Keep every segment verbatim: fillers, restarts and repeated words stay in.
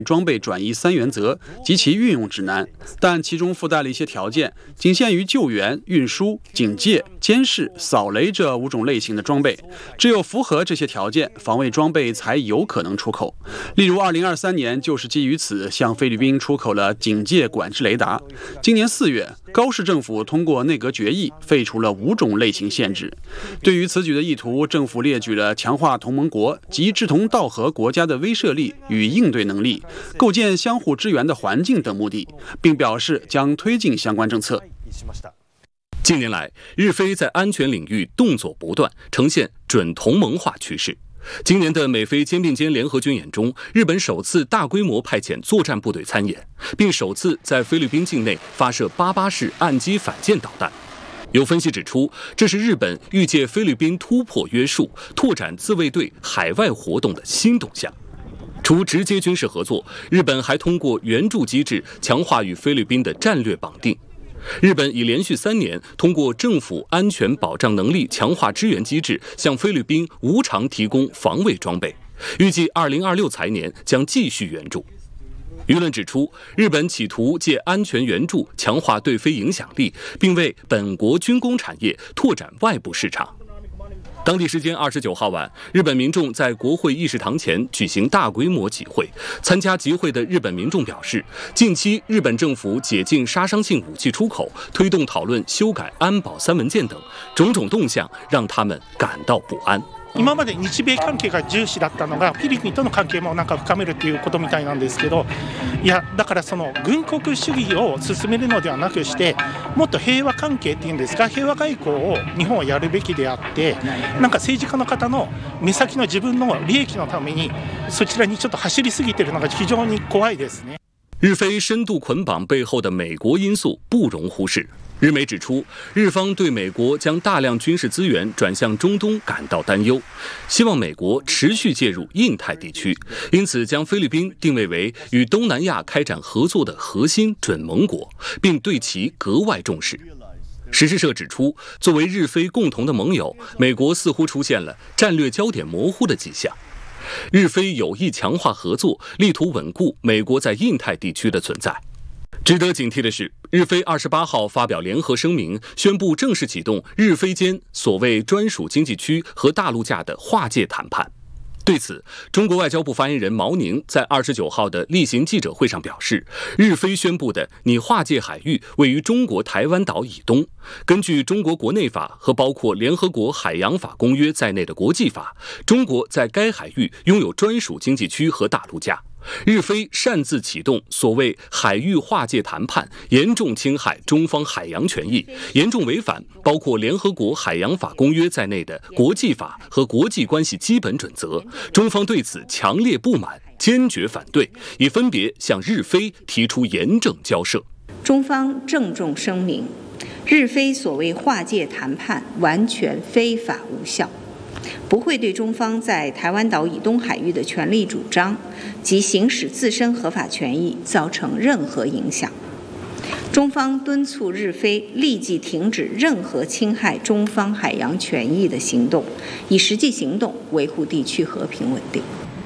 装备转移三原则及其运用指南，但其中附带了一些条件，仅限于救援、运输、警戒、监视、扫雷这五种类型的装备。只有符合这些条件，防卫装备才有可能出口。例如，二零二三年就是基于此向菲律宾出口了警戒管制雷达。今年四月，高市政府通过内阁决议废除了五种类型限制。对于此举的意图，政府列举了强化同盟国及志同道合国家的威慑力与应对能力，构建相互支援的环境等目的，并表示将推进相关政策。 近年来，日菲在安全领域动作不断，呈现准同盟化趋势。今年的美菲肩并肩联合军演中，日本首次大规模派遣作战部队参演，并首次在菲律宾境内发射八八式岸基反舰导弹。有分析指出，这是日本欲借菲律宾突破约束，拓展自卫队海外活动的新动向。除直接军事合作，日本还通过援助机制强化与菲律宾的战略绑定。日本已连续三年通过政府安全保障能力强化支援机制，向菲律宾无偿提供防卫装备，预计二零二六财年将继续援助。舆论指出，日本企图借安全援助强化对菲影响力，并为本国军工产业拓展外部市场。当地时间二十九号晚，日本民众在国会议事堂前举行大规模集会。参加集会的日本民众表示，近期日本政府解禁杀伤性武器出口，推动讨论修改安保三文件等种种动向，让他们感到不安。 今まで日米関係が重視だったのがフィリピンとの関係もなんか深めるっていうことみたいなんですけど、いやだからその軍国主義を進めるのではなくして、もっと平和関係っていうんですか、平和外交を日本はやるべきであって、なんか政治家の方の目先の自分の利益のためにそちらにちょっと走りすぎてるのが非常に怖いですね。 日菲深度捆绑背后的美国因素不容忽视。日媒指出，日方对美国将大量军事资源转向中东感到担忧，希望美国持续介入印太地区，因此将菲律宾定位为与东南亚开展合作的核心准盟国，并对其格外重视。时事社指出，作为日菲共同的盟友，美国似乎出现了战略焦点模糊的迹象。日菲有意强化合作，力图稳固美国在印太地区的存在。值得警惕的是，日菲二十八号发表联合声明，宣布正式启动日菲间所谓专属经济区和大陆架的划界谈判。对此，中国外交部发言人毛宁在二十九号的例行记者会上表示，日菲宣布的拟划界海域位于中国台湾岛以东，根据中国国内法和包括联合国海洋法公约在内的国际法，中国在该海域拥有专属经济区和大陆架。日菲擅自启动所谓海域划界谈判，严重侵害中方海洋权益，严重违反包括联合国海洋法公约在内的国际法和国际关系基本准则。中方对此强烈不满，坚决反对，已分别向日菲提出严正交涉。 中方郑重声明，日菲所谓划界谈判完全非法无效，不会对中方在台湾岛以东海域的权利主张及行使自身合法权益造成任何影响。中方敦促日菲立即停止任何侵害中方海洋权益的行动，以实际行动维护地区和平稳定。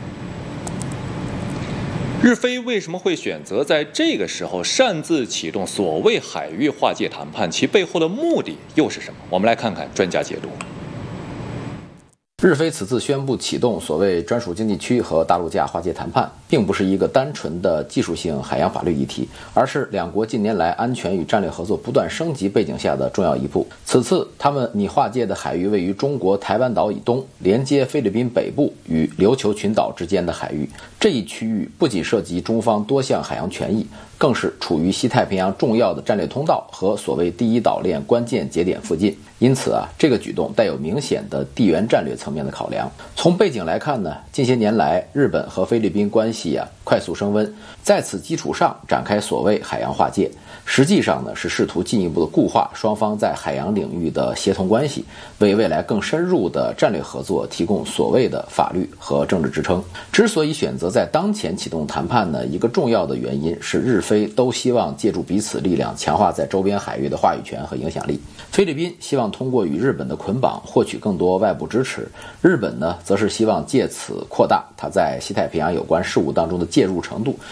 日菲为什么会选择在这个时候擅自启动所谓海域划界谈判？其背后的目的又是什么？我们来看看专家解读。 日菲此次宣布启动所谓专属经济区和大陆架划界谈判，并不是一个单纯的技术性海洋法律议题，而是两国近年来安全与战略合作不断升级背景下的重要一步。此次他们拟划界的海域位于中国台湾岛以东，连接菲律宾北部与琉球群岛之间的海域。这一区域不仅涉及中方多项海洋权益，更是处于西太平洋重要的战略通道和所谓第一岛链关键节点附近。因此啊，这个举动带有明显的地缘战略层面的考量。从背景来看呢，近些年来日本和菲律宾关系啊快速升温，在此基础上展开所谓海洋划界，实际上呢是试图进一步的固化双方在海洋领域的协同关系，为未来更深入的战略合作提供所谓的法律和政治支撑。之所以选择在当前启动谈判呢，一个重要的原因是日菲都希望借助彼此力量强化在周边海域的话语权和影响力。菲律宾希望通过与日本的捆绑获取更多外部支持，日本呢则是希望借此扩大它在西太平洋有关事务当中的介入程度，